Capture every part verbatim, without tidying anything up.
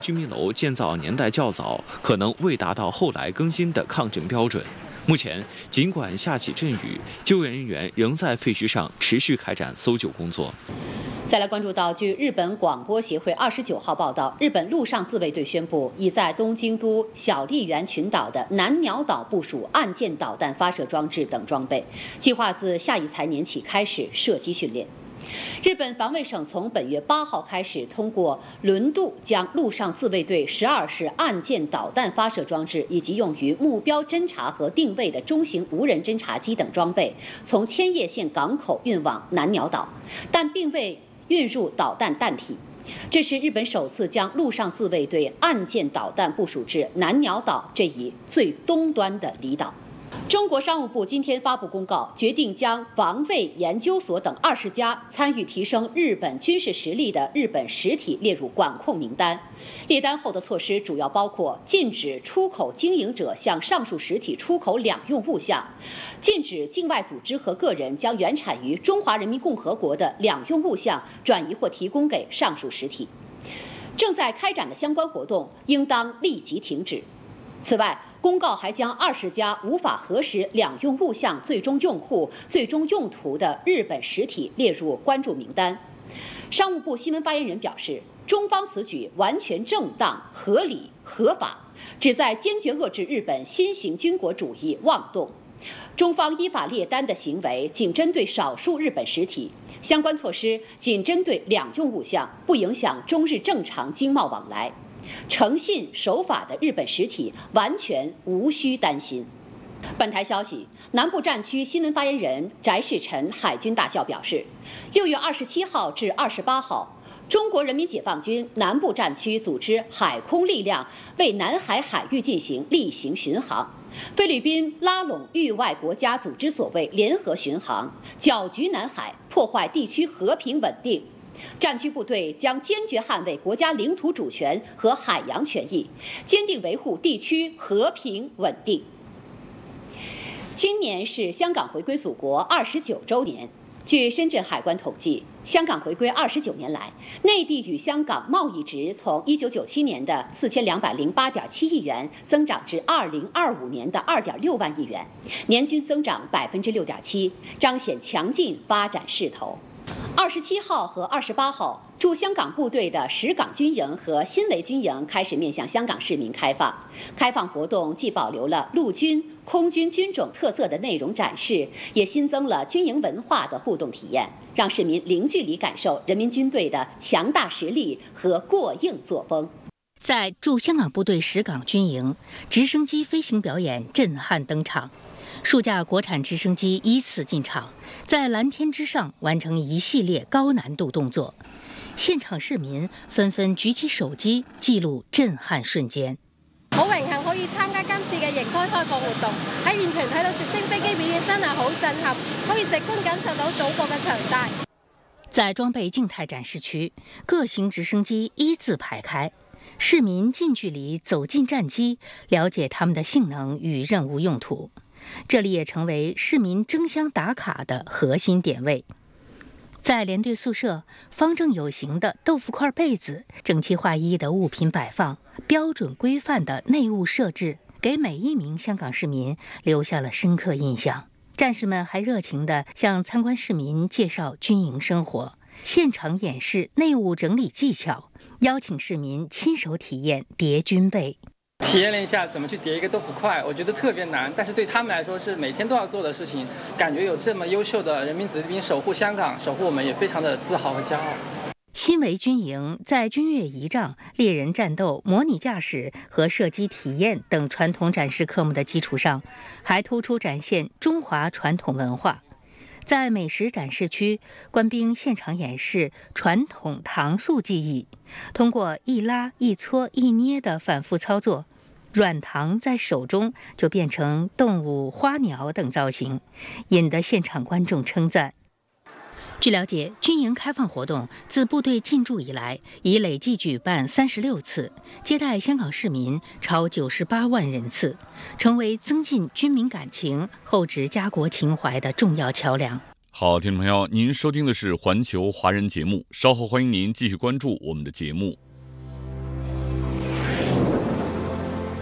居民楼建造年代较早，可能未达到后来更新的抗震标准。目前，尽管下起阵雨，救援人员仍在废墟上持续开展搜救工作。 再来关注到，据日本广播协会二十九号报道，日本陆上自卫队宣布，已在东京都小笠原群岛的南鸟岛部署岸舰导弹发射装置等装备，计划自下一财年起开始射击训练。日本防卫省从本月八号开始，通过轮渡将陆上自卫队十二式岸舰导弹发射装置以及用于目标侦察和定位的中型无人侦察机等装备，从千叶县港口运往南鸟岛，但并未运入导弹弹体。这是日本首次将陆上自卫队岸舰导弹部署至南鸟岛这一最东端的离岛。中国商务部今天发布公告，决定将防卫研究所等二十家参与提升日本军事实力的日本实体列入管控名单。列单后的措施主要包括禁止出口经营者向上述实体出口两用物项，禁止境外组织和个人将原产于中华人民共和国的两用物项转移或提供给上述实体。正在开展的相关活动应当立即停止。此外，公告还将二十家无法核实两用物项最终用户、最终用途的日本实体列入关注名单。商务部新闻发言人表示，中方此举完全正当、合理、合法，旨在坚决遏制日本新型军国主义妄动。中方依法列单的行为仅针对少数日本实体，相关措施仅针对两用物项，不影响中日正常经贸往来。诚信守法的日本实体完全无需担心。本台消息，南部战区新闻发言人翟世臣海军大校表示，六月二十七号至二十八号，中国人民解放军南部战区组织海空力量为南海海域进行例行巡航。菲律宾拉拢域外国家组织所谓联合巡航，搅局南海，破坏地区和平稳定。战区部队将坚决捍卫国家领土主权和海洋权益，坚定维护地区和平稳定。今年是香港回归祖国二十九周年。据深圳海关统计，香港回归二十九年来，内地与香港贸易值从一九九七年的四千两百零八点七亿元增长至二零二五年的二点六万亿元，年均增长百分之六点七，彰显强劲发展势头。二十七号和二十八号，驻香港部队的石港军营和新围军营开始面向香港市民开放。开放活动既保留了陆军、空军军种特色的内容展示，也新增了军营文化的互动体验，让市民零距离感受人民军队的强大实力和过硬作风。 在驻香港部队石港军营，直升机飞行表演震撼登场。数架国产直升机依次进场，在蓝天之上完成一系列高难度动作。现場市民紛紛舉起手機記錄震撼瞬間。 好榮幸可以參加今次嘅迎開開放活動，喺現場睇到直升飛機表演真係好震撼，可以直觀感受到祖國嘅強大。 在裝備靜態展示區，各型直升機一字排開，市民近距離走進戰機，了解它們的性能與任務用途。这里也成为市民争相打卡的核心点位。在连队宿舍，方正有形的豆腐块被子，整齐划一的物品摆放，标准规范的内务设置，给每一名香港市民留下了深刻印象。战士们还热情地向参观市民介绍军营生活，现场演示内务整理技巧，邀请市民亲手体验叠军被。 体验了一下怎么去叠一个豆腐块，我觉得特别难，但是对他们来说是每天都要做的事情。感觉有这么优秀的人民子弟兵守护香港，守护我们，也非常的自豪和骄傲。 新围军营在军乐仪仗、猎人战斗、模拟驾驶和射击体验等传统展示科目的基础上，还突出展现中华传统文化。在美食展示区，官兵现场演示传统糖塑技艺，通过一拉一搓一捏的反复操作，软糖在手中就变成动物、花鸟等造型，引得现场观众称赞。据了解，军营开放活动自部队进驻以来，已累计举办三十六次，接待香港市民超九十八万人次，成为增进军民感情、厚植家国情怀的重要桥梁。 好，听众朋友，您收听的是环球华人节目，稍后欢迎您继续关注我们的节目。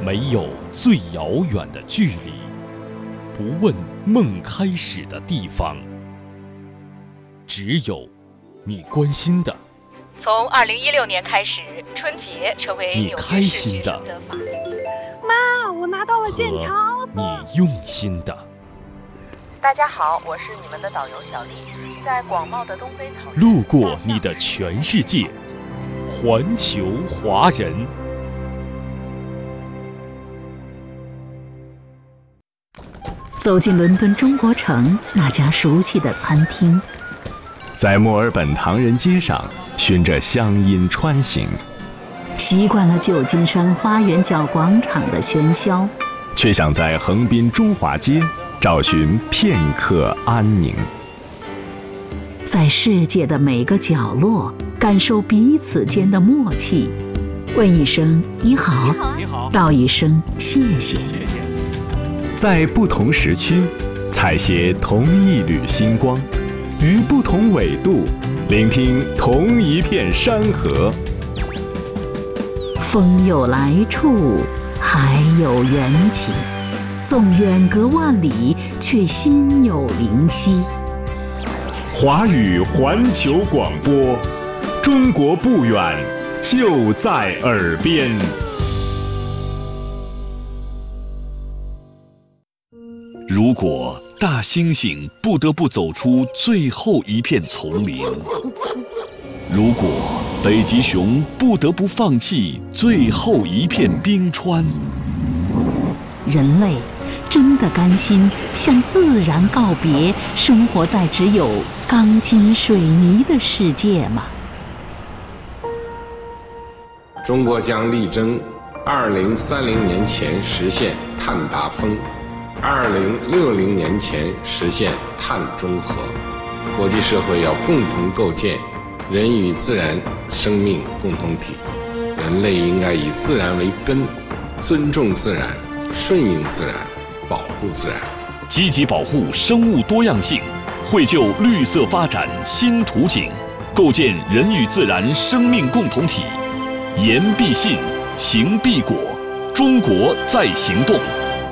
没有最遥远的距离，不问梦开始的地方，只有你关心的。 从二零一六年开始，春节成为你纽约市开心的学生的法定节日。 妈，我拿到了剑桥。 你用心的。 大家好，我是你们的导游小丽，在广袤的东非草原， 路过你的全世界，环球华人。 走进伦敦中国城那家熟悉的餐厅， 在墨尔本唐人街上循着乡音穿行， 习惯了旧金山花园角广场的喧嚣， 却想在横滨中华街找寻片刻安宁。 在世界的每个角落感受彼此间的默契，问一声你好， 你好， 道一声谢谢。 在不同时区采撷同一缕星光，于不同纬度聆听同一片山河。 风有来处，海有缘起，纵远隔万里，却心有灵犀。 华语环球广播，中国不远，就在耳边。 如果大猩猩不得不走出最后一片丛林，如果北极熊不得不放弃最后一片冰川， 人类真的甘心向自然告别，生活在只有钢筋水泥的世界吗？ 中国将力争二零三零年前实现碳达峰，二零六零年前实现碳中和。国际社会要共同构建人与自然生命共同体，人类应该以自然为根，尊重自然，顺应自然，保护自然， 积极保护生物多样性，绘就绿色发展新图景，构建人与自然生命共同体。言必信，行必果，中国在行动。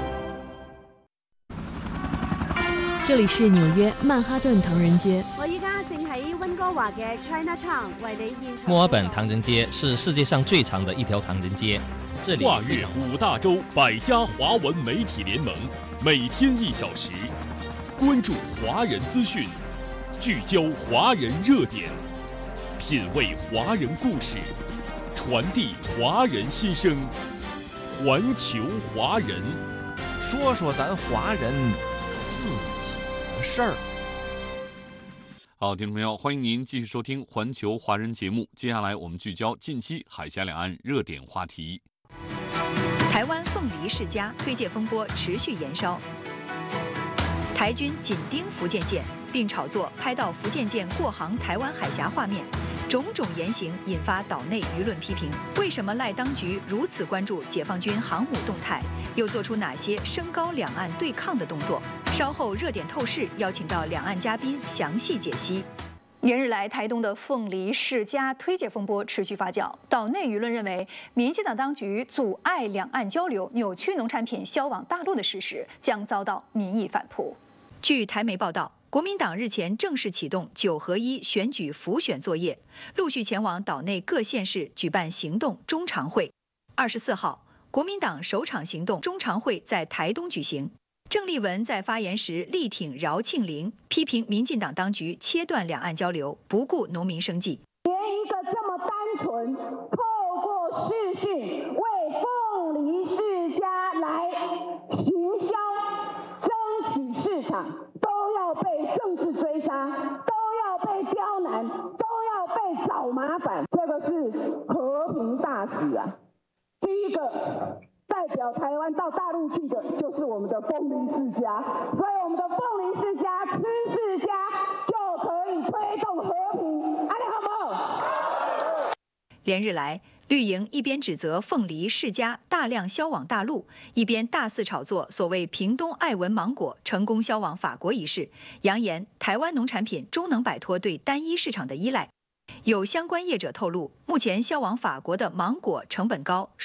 这里是纽约曼哈顿唐人街。 我依家正喺温哥華嘅 Chinatown 為你現場。 墨爾本唐人街是世界上最長的一條唐人街，這裡跨越五大洲百家華文媒體聯盟，每天一小時，關注華人資訊，聚焦華人熱點，品味華人故事，傳遞華人心聲，環球華人， 說說咱華人自己的事兒。 好，听众朋友，欢迎您继续收听环球华人节目。接下来我们聚焦近期海峡两岸热点话题。 台湾凤梨世家推介风波持续延烧，台军紧盯福建舰，并炒作拍到福建舰过航台湾海峡画面，种种言行引发岛内舆论批评。为什么赖当局如此关注解放军航母动态，又做出哪些升高两岸对抗的动作？稍后热点透视邀请到两岸嘉宾详细解析。 连日来，台东的凤梨世家推介风波持续发酵，岛内舆论认为，民进党当局阻碍两岸交流、扭曲农产品销往大陆的事实，将遭到民意反扑。 据台媒报道，国民党日前正式启动九合一选举辅选作业，陆续前往岛内各县市举办行动中常会。二十四号，国民党首场行动中常会在台东举行。郑丽文在发言时力挺饶庆铃，批评民进党当局切断两岸交流，不顾农民生计。 连一个这么单纯，透过视讯为凤梨世家来行销、争取市场，都要被政治追杀，都要被刁难，都要被找麻烦。这个是和平大使啊！第一个代表台湾到大陆去的就是我们的凤梨世家，所以我们的凤梨世家、吃世家就可以推动和平，安利好不好？ 连日来，绿营一边指责凤梨世家大量销往大陆，一边大肆炒作所谓屏东爱文芒果成功销往法国一事，扬言台湾农产品终能摆脱对单一市场的依赖。有相关业者透露，目前销往法国的芒果成本高，